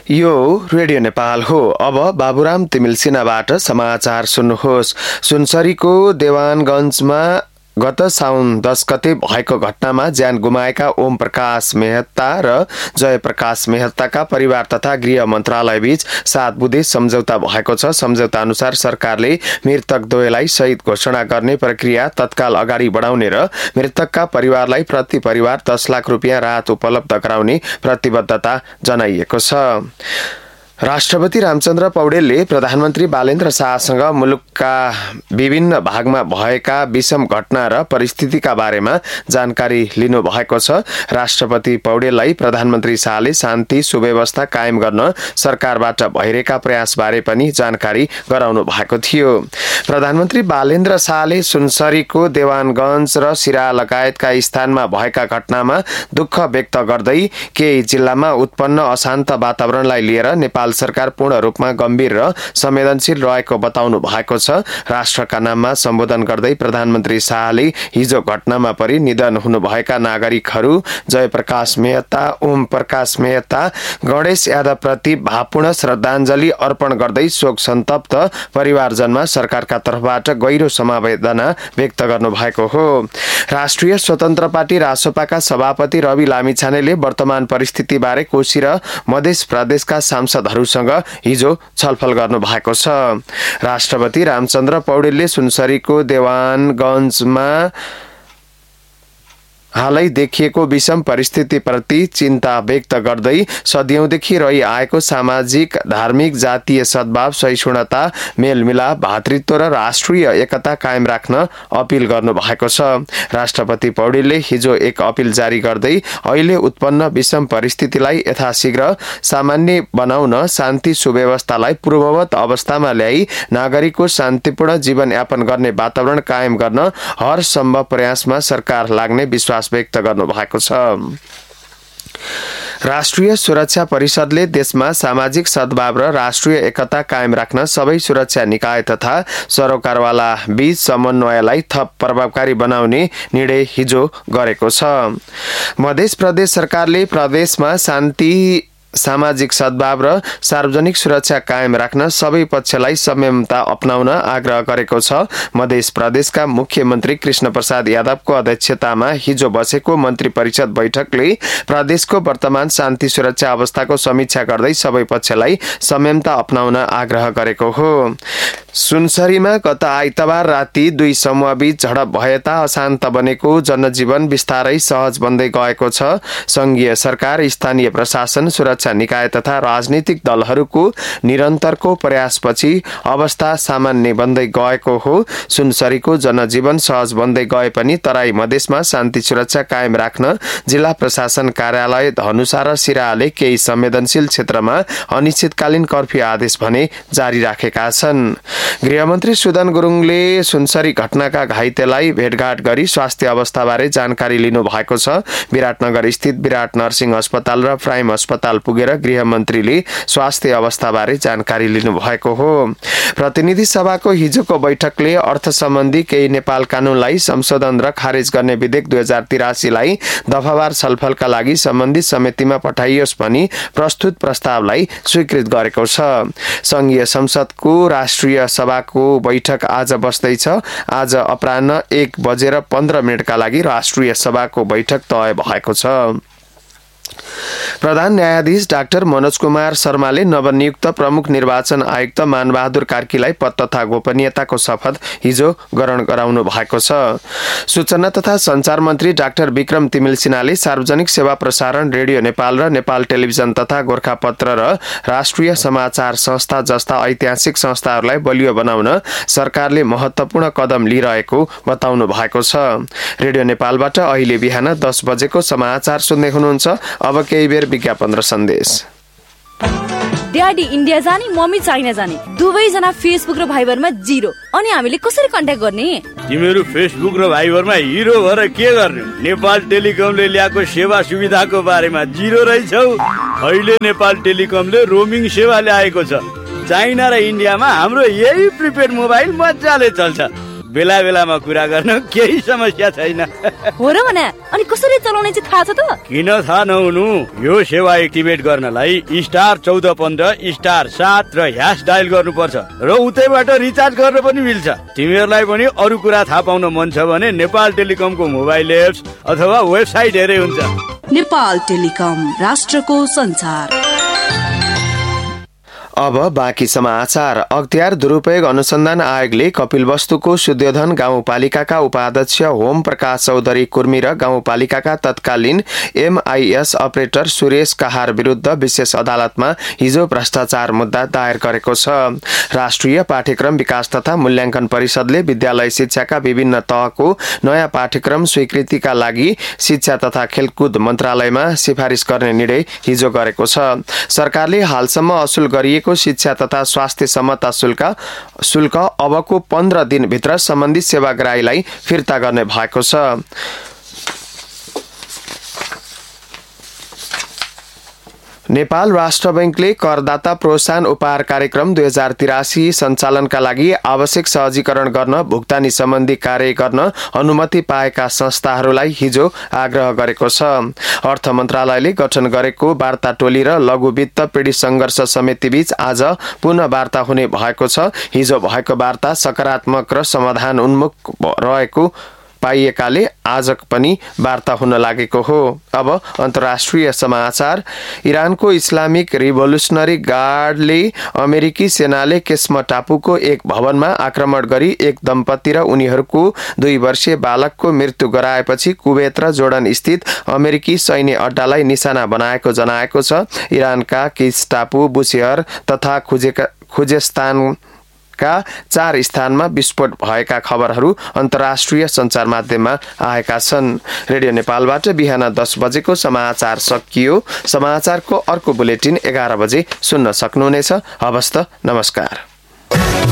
यो रेडियो नेपाल हो। अब बाबुराम तिमिल सिन्हाबाट समाचार सुन्नुहोस्। सुनसरीको देवानगञ्जमा गत साउन 10 गते भएको घटनामा ज्यान गुमाएका ओम प्रकाश मेहता र जय प्रकाश मेहताका परिवार तथा गृह मन्त्रालय बीच 7 बुँदे सम्झौता भएको छ। सम्झौता अनुसार सरकारले मृतक द्वयलाई शहीद घोषणा गर्ने प्रक्रिया तत्काल अगाडि बढाउने र मृतकका परिवारलाई प्रति परिवार 10 लाख रुपियाँ राहत उपलब्ध गराउने प्रतिबद्धता जनाइएको छ। राष्ट्रपति रामचन्द्र पौडेलले प्रधानमन्त्री बालेन्द्र शाहसँग मुलुकका विभिन्न भागमा भएका विषम घटना र परिस्थितिका बारेमा जानकारी लिनु भएको छ। राष्ट्रपति पौडेललाई प्रधानमन्त्री शाहले शान्ति सुव्यवस्था कायम गर्न सरकारबाट भइरहेका प्रयासबारे पनि जानकारी गराउनु भएको थियो। प्रधानमन्त्री बालेन्द्र शाहले सुनसरीको देवानगञ्ज र सिरा लगायतका स्थानमा भएका घटनामा दुःख व्यक्त गर्दै केही जिल्लामा उत्पन्न अशान्त वातावरणलाई लिएर नेपाल सरकार पूर्ण रूपमा गम्भीर र संवेदनशील रहेको बताउनु भएको छ। राष्ट्रका नाममा सम्बोधन गर्दै प्रधानमन्त्री शाहले हिजो घटनामा परि निधन हुनुभएका नागरिकहरू जय प्रकाश मेहता, ओम प्रकाश मेहता, गणेश यादव प्रति भावपूर्ण श्रद्धाञ्जली अर्पण गर्दै शोक सन्तप्त परिवारजनमा सरकारका तर्फबाट गहिरो समवेदना व्यक्त गर्नु भएको हो। राष्ट्रिय स्वतन्त्र पार्टी रासोपाका सभापति रवि लामिछानेले वर्तमान परिस्थितिबारे कोशी र मध्य प्रदेशका सांसदहरूसँग हिजो छलफल गर्नु भएको छ। राष्ट्रपति रामचन्द्र पौडेलले सुनसरीको देवानगञ्जमा हालै देखिएको विषम परिस्थितिप्रति चिन्ता व्यक्त गर्दै सदियौंदेखि रहि आएको सामाजिक, धार्मिक, जातीय सद्भाव, सहिष्णुता, मेलमिलाप, भातृत्व र राष्ट्रिय एकता कायम राख्न अपिल गर्नु भएको छ। राष्ट्रपति पौडेलले हिजो एक अपिल जारी गर्दै अहिले उत्पन्न विषम परिस्थितिलाई यथाशीघ्र सामान्य बनाउन, शान्ति सुव्यवस्थालाई पूर्ववत अवस्थामा ल्याई नागरिकको शान्तिपूर्ण जीवनयापन गर्ने वातावरण कायम गर्न हर सम्भव प्रयासमा सरकार लाग्ने विश्वास व्यक्त गर्नु भएको छ। राष्ट्रिय सुरक्षा परिषदले देशमा सामाजिक सद्भाव र राष्ट्रिय एकता कायम राख्न सबै सुरक्षा निकाय तथा सरोकारवाला बीच समन्वयलाई थप प्रभावकारी बनाउने निर्णय हिजो गरेको छ। मध्य प्रदेश सरकारले प्रदेशमा शान्ति, सामाजिक सद्भाव र सार्वजनिक सुरक्षा कायम राख्न सबै पक्षलाई संयमता अपनाउन आग्रह गरेको छ। मध्य प्रदेशका मुख्यमन्त्री कृष्ण प्रसाद यादवको अध्यक्षतामा हिजो बसेको मन्त्री परिषद बैठकले प्रदेशको वर्तमान शान्ति सुरक्षा अवस्थाको समीक्षा गर्दै सबै पक्षलाई संयमता अपनाउन आग्रह गरेको हो। सुनसरीमा गत आइतबार राति 2 समूहबीच झडप भएता अशान्त बनेको जनजीवन बिस्तारै सहज बन्दै गएको छ। संघीय सरकार, स्थानीय प्रशासन, सुरक्षा निकाय तथा राजनीतिक दलहरूको निरन्तरको प्रयासपछि अवस्था सामान्य बन्दै गएको हो। सुनसरीको जनजीवन सहज बन्दै गए पनि तराई मधेसमा शान्ति सुरक्षा कायम राख्न जिल्ला प्रशासन कार्यालय धनुषा र सिराहाले केही संवेदनशील क्षेत्रमा अनिश्चितकालीन कर्फ्यू आदेश भने जारी राखेका छन्। गृहमन्त्री सुदन गुरुङले सुनसरी घटनाका घाइतेलाई भेटघाट गरी स्वास्थ्य अवस्थाबारे जानकारी लिनु भएको छ। विराटनगर स्थित विराट नर्सिङ अस्पताल र प्राइम अस्पताल पुगेर गृहमन्त्रीले स्वास्थ्य अवस्थाबारे जानकारी लिनु भएको हो। प्रतिनिधि सभाको हिजोको बैठकले अर्थ सम्बन्धी केही नेपाल कानूनलाई संशोधन र खारेज गर्ने विधेयक 2083 लाई दफावार छलफलका लागि सम्बन्धित समितिमा पठाइयोस् भनी प्रस्तुत प्रस्तावलाई स्वीकृत गरेको छ। संघीय संसदको राष्ट्रिय सभाको बैठक आज बस्दैछ। आज अपराह्न 1:15 का लागि राष्ट्रिय सभाको बैठक तय भएको छ। प्रधान न्यायाधीश डाक्टर मनोज कुमार शर्माले नवनियुक्त प्रमुख निर्वाचन आयुक्त मानबहादुर कार्कीलाई पद तथा गोपनीयताको शपथ हिजो ग्रहण गराउनु भएको छ। सूचना तथा संचार मन्त्री डाक्टर विक्रम तिमिल सिन्हाले सार्वजनिक सेवा प्रसारण, रेडियो नेपाल र नेपाल टेलिभिजन तथा गोरखापत्र र राष्ट्रिय समाचार संस्था जस्ता ऐतिहासिक संस्थाहरूलाई बलियो बनाउन सरकारले महत्वपूर्ण कदम लिइरहेको बताउनु भएको छ। रेडियो नेपालबाट अहिले बिहान 10 बजेको समाचार सुन्दै हुनुहुन्छ। अब केही बेर विज्ञापन र सन्देश। ड्याडी इन्डिया जाने, मम्मी चाइना जाने, दुवैजना फेसबुक र भाइबरमा जिरो। अनि हामीले कसरी कन्ट्याक्ट गर्ने? तिमीहरू फेसबुक र भाइबरमा हिरो भएर के गर्ने? नेपाल टेलिकमले ल्याएको सेवा सुविधाको बारेमा जिरो रहेछौ। अहिले नेपाल टेलिकमले रोमिङ सेवा ल्याएको छ। चाइना र इन्डियामा हाम्रो यही प्रिपेड मोबाइल मजाले चल्छ। बेला बेलामा कुरा गर्न केही समस्या छैन। हो र भने अनि कसरी चलाउने चाहिँ थाहा छ त? किन थाहा नहुनु? यो सेवा एक्टिभेट गर्नलाई *1415*7 र # डायल गर्नुपर्छ र उतैबाट रिचार्ज गर्न पनि मिल्छ। तिमीहरूलाई पनि अरू कुरा थाहा पाउन मन छ भने नेपाल टेलिकमको मोबाइल एप्स अथवा वेबसाइट हेरे हुन्छ। नेपाल टेलिकम, राष्ट्रको संचार। अब बाँकी समाचार। अख्तियार दुरुपयोग अनुसन्धान आयोगले कपिलवस्तुको शुद्धोधन गाउँपालिकाका उपाध्यक्ष होम प्रकाश चौधरी कुर्मी र गाउँपालिकाका तत्कालीन MIS अपरेटर सुरेश कहार विरुद्ध विशेष अदालतमा हिजो भ्रष्टाचार मुद्दा दायर गरेको छ। राष्ट्रिय पाठ्यक्रम विकास तथा मूल्याङ्कन परिषदले विद्यालय शिक्षाका विभिन्न तहको नयाँ पाठ्यक्रम स्वीकृतिका लागि शिक्षा तथा खेलकुद मन्त्रालयमा सिफारिस गर्ने निर्णय हिजो गरेको छ। सरकारले हालसम्म असुल गरिएको शिक्षा तथा स्वास्थ्य सम्मता शुल्क अबको 15 दिनभित्र सम्बन्धित सेवाग्राहीलाई फिर्ता गर्ने भएको छ। नेपाल राष्ट्र बैंकले करदाता प्रोत्साहन उपहार कार्यक्रम 2083 सञ्चालनका लागि आवश्यक सहजीकरण गर्न भुक्तानी सम्बन्धी कार्य गर्न अनुमति पाएका संस्थाहरूलाई हिजो आग्रह गरेको छ। अर्थ मन्त्रालयले गठन गरेको वार्ता टोली र लघु वित्त पीडित संघर्ष समिति बीच आज पुनः वार्ता हुने भएको छ। हिजो भएको वार्ता सकारात्मक र समाधान उन्मुख रहेको पाइएकाले आज पनि वार्ता हुन लागेको हो। अब अन्तर्राष्ट्रिय समाचार। इरानको इस्लामिक रिभोल्युसनरी गार्डले अमेरिकी सेनाले केस्म टापुको एक भवनमा आक्रमण गरी एक दम्पति र उनीहरूको 2 वर्षीय बालकको मृत्यु गराएपछि कुवेत र जोर्डन स्थित अमेरिकी सैन्य अड्डालाई निशाना बनाएको जनाएको छ। इरानका किस टापु, बुसेहर तथा खुजेस्तान का 4 स्थानमा विस्फोट भएका खबरहरू अन्तर्राष्ट्रिय सञ्चार माध्यममा आएका छन्। रेडियो नेपालबाट बिहान 10 बजेको समाचार सकियो। समाचारको अर्को बुलेटिन 11 बजे सुन्न सक्नुहुनेछ। हवस् त, नमस्कार।